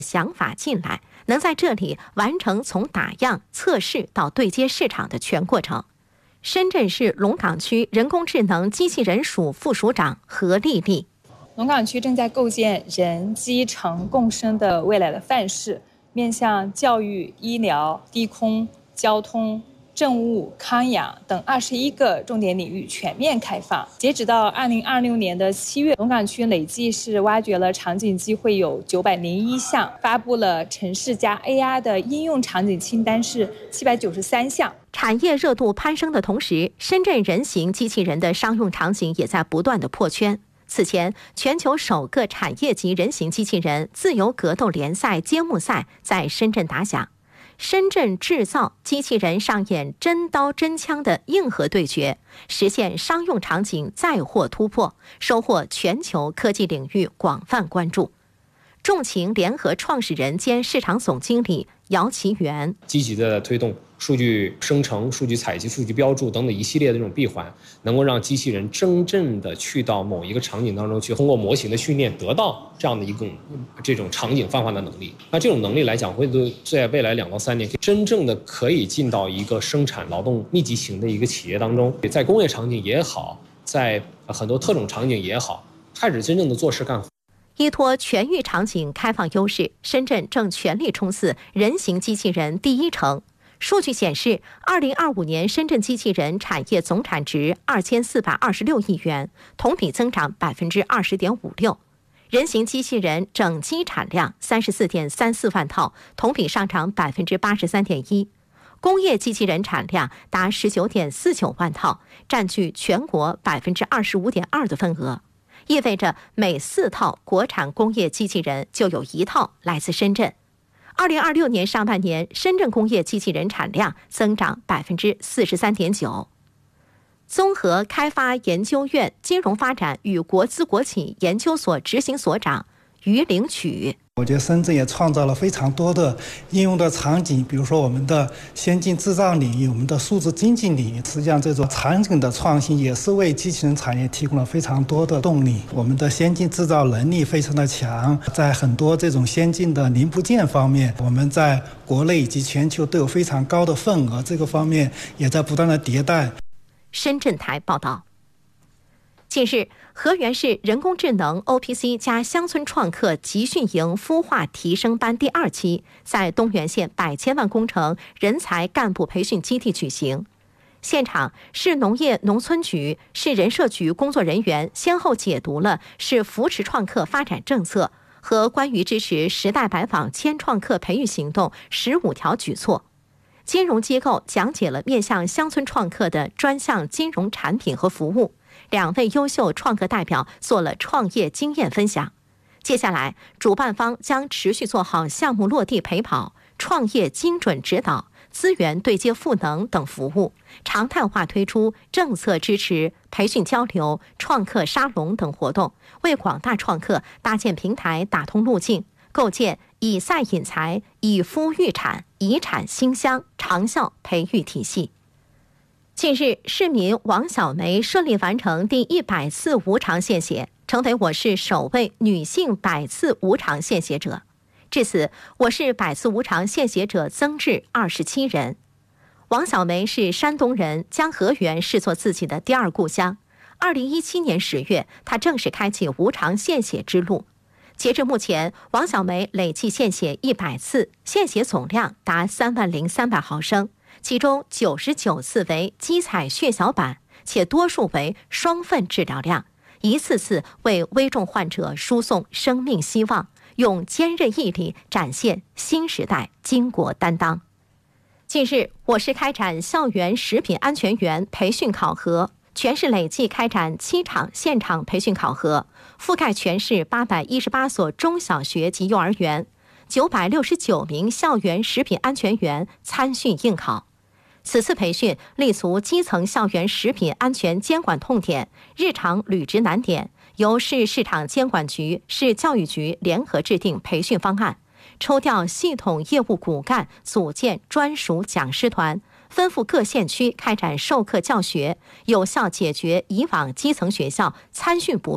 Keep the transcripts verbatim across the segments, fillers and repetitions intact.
想法进来，能在这里完成从打样、测试到对接市场的全过程。深圳市龙岗区人工智能机器人署副署长何丽丽： 龙岗区正在构建人机城共生的未来的范式，面向教育、医疗、低空、交通、政务、康养等二十一个重点领域全面开放。截止到二零二六年的七月，龙岗区累计是挖掘了场景机会有九百零一项，发布了城市加 A R 的应用场景清单是七百九十三项。 产业热度攀升的同时，深圳人形机器人的商用场景也在不断的破圈。此前，全球首个产业级人形机器人自由格斗联赛揭幕赛在深圳打响。深圳制造机器人上演真刀真枪的硬核对决，实现商用场景再获突破，收获全球科技领域广泛关注。众情联合创始人兼市场总经理姚其元： 积极的推动数据生成、数据采集、数据标注等等一系列的这种闭环，能够让机器人真正的去到某一个场景当中去，通过模型的训练得到这样的一种这种场景泛化的能力。那这种能力来讲，会在未来两到三年真正的可以进到一个生产劳动密集型的一个企业当中，在工业场景也好，在很多特种场景也好，开始真正的做事干活。 依托全域场景开放优势，深圳正全力冲刺人形机器人第一城。数据显示，二零二五年深圳机器人产业总产值二千四百二十六亿元，同比增长百分之二十点五六。人形机器人整机产量三十四点三四万套，同比上涨百分之八十三点一。工业机器人产量达十九点四九万套，占据全国百分之二十五点二的份额。意味着每四套国产工业机器人就有一套来自深圳。二零二六年上半年，深圳工业机器人产量增长百分之四十三点九。综合开发研究院金融发展与国资国企研究所执行所长于领曲： 我觉得深圳也创造了非常多的应用的场景，比如说我们的先进制造领域、我们的数字经济领域，实际上这种场景的创新也是为机器人产业提供了非常多的动力。我们的先进制造能力非常的强，在很多这种先进的零部件方面，我们在国内以及全球都有非常高的份额，这个方面也在不断的迭代。 深圳台报道。近日，河源市人工智能 O P C 加乡村创客集训营孵化提升班第二期在东源县百千万工程人才干部培训基地举行。现场，市农业农村局、市人社局工作人员先后解读了市扶持创客发展政策和关于支持时代百访千创客培育行动十五条举措。金融机构讲解了面向乡村创客的专项金融产品和服务。两位优秀创客代表做了创业经验分享。接下来，主办方将持续做好项目落地陪跑、创业精准指导、资源对接赋能等服务，常态化推出政策支持、培训交流、创客沙龙等活动，为广大创客搭建平台，打通路径，构建以赛引才、以孵育产、以产兴乡长效培育体系。近日，市民王小梅顺利完成第一百次无偿献血，成为我市首位女性百次无偿献血者。至此，我市百次无偿献血者增至二十七人。王小梅是山东人，将河源视作自己的第二故乡。二零一七年十月，她正式开启无偿献血之路。截至目前，王小梅累计献血一百次，献血总量达三万零三百毫升。其中九十九次为基采血小板，且多数为双份治疗量，一次次为危重患者输送生命希望，用坚韧毅力展现新时代巾帼担当。近日，我市开展校园食品安全员培训考核，全市累计开展七场现场培训考核，覆盖全市八百一十八所中小学及幼儿园，九百六十九名校园食品安全员参训应考。此次培训立足基层校园食品安全监管痛点、日常履职难点，由市市场监管局、市教育局联合制定培训方案，抽调系统业务骨干，组建专属讲师团，吩咐各县区开展授课教学，有效解决以往基层学校参训不便、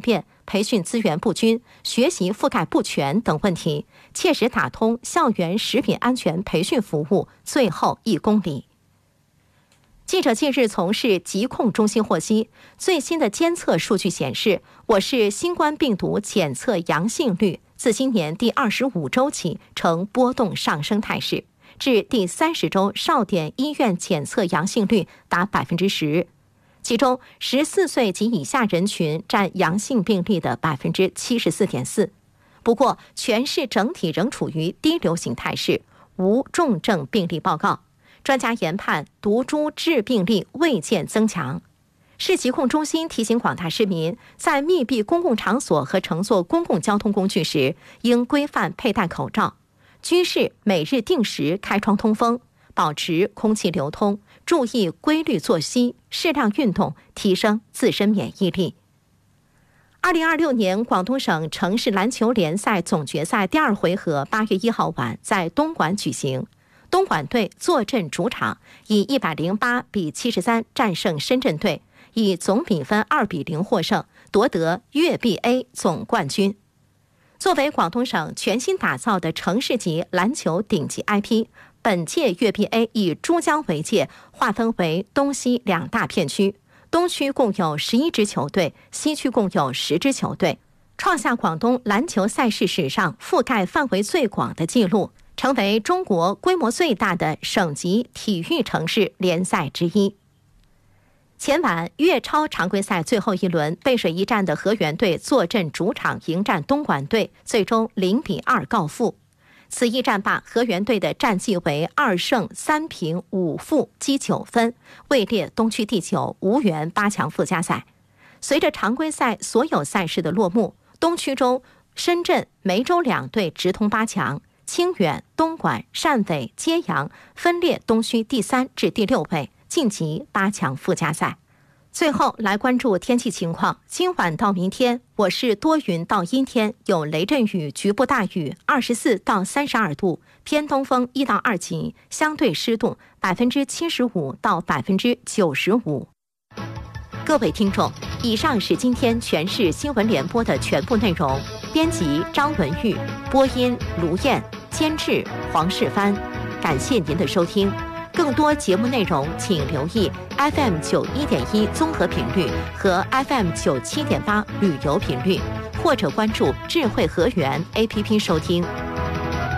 培训资源不均、学习覆盖不全等问题，切实打通校园食品安全培训服务最后一公里。记者近日从市疾控中心获悉，最新的监测数据显示，我市新冠病毒检测阳性率自今年第二十五周起呈波动上升态势，至第三十周少点医院检测阳性率达百分之十，其中十四岁及以下人群占阳性病例的百分之七十四点四。不过，全市整体仍处于低流行态势，无重症病例报告。专家研判，毒株致病力未见增强。市疾控中心提醒广大市民，在密闭公共场所和乘坐公共交通工具时，应规范佩戴口罩，居室每日定时开窗通风，保持空气流通，注意规律作息，适量运动，提升自身免疫力。二零二六年广东省城市篮球联赛总决赛第二回合八月一号晚在东莞举行。东莞队坐镇主场，以一百零八比七十三战胜深圳队，以总比分二比零获胜，夺得粤 B A 总冠军。作为广东省全新打造的城市级篮球顶级 I P， 本届粤 B A 以珠江为界，划分为东西两大片区，东区共有十一支球队，西区共有十支球队，创下广东篮球赛事史上覆盖范围最广的纪录，成为中国规模最大的省级体育城市联赛之一。前晚粤超常规赛最后一轮，背水一战的河源队坐镇主场迎战东莞队，最终零比二告负。此一战罢，河源队的战绩为二胜三平五负，积九分，位列东区第九，无缘八强附加赛。随着常规赛所有赛事的落幕，东区中深圳、梅州两队直通八强，清远、东莞、汕尾、揭阳分列东区第三至第六位，晋级八强附加赛。最后来关注天气情况，今晚到明天，我市多云到阴天，有雷阵雨，局部大雨，二十四到三十二度，偏东风一到二级，相对湿度百分之七十五到百分之九十五。各位听众，以上是今天全市新闻联播的全部内容。编辑张文玉，播音卢燕，监制黄世帆。感谢您的收听。更多节目内容，请留意 F M 九一点一综合频率和 F M 九七点八旅游频率，或者关注智慧河源 A P P 收听。